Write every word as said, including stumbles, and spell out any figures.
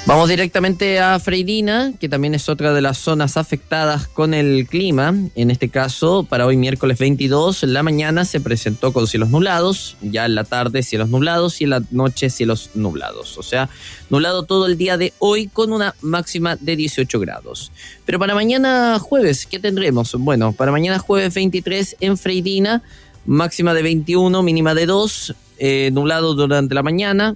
Vamos directamente a Freirina, que también es otra de las zonas afectadas con el clima. En este caso, para hoy miércoles veintidós, en la mañana se presentó con cielos nublados, ya en la tarde cielos nublados y en la noche cielos nublados. O sea, nublado todo el día de hoy con una máxima de dieciocho grados. Pero para mañana jueves, ¿qué tendremos? Bueno, para mañana jueves veintitrés en Freirina, máxima de veintiuno, mínima de dos, eh, nublado durante la mañana.